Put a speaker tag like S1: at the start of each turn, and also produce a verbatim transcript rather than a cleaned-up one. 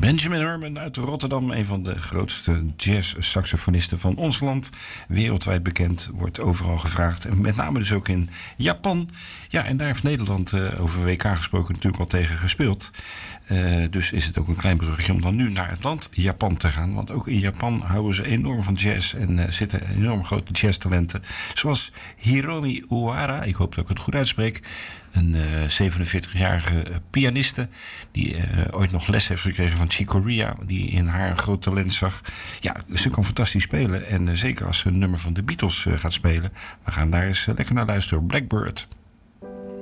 S1: Benjamin Herman uit Rotterdam, een van de grootste jazz-saxofonisten van ons land. Wereldwijd bekend, wordt overal gevraagd. En met name dus ook in Japan. Ja, en daar heeft Nederland uh, over W K gesproken natuurlijk al tegen gespeeld. Uh, dus is het ook een klein bruggetje om dan nu naar het land Japan te gaan. Want ook in Japan houden ze enorm van jazz en uh, zitten enorm grote jazztalenten. Zoals Hiromi Uehara, ik hoop dat ik het goed uitspreek. Een uh, zevenenveertigjarige pianiste die uh, ooit nog les heeft gekregen van Chick Corea, die in haar een groot talent zag. Ja, ze kan fantastisch spelen en uh, zeker als ze een nummer van de Beatles uh, gaat spelen. We gaan daar eens uh, lekker naar luisteren. Blackbird.